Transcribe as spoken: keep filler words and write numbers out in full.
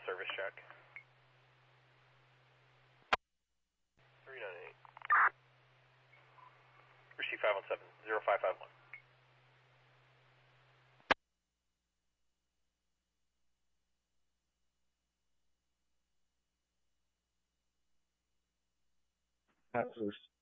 service check. three nine eight. Receive five one seven, zero five five one. Passengers.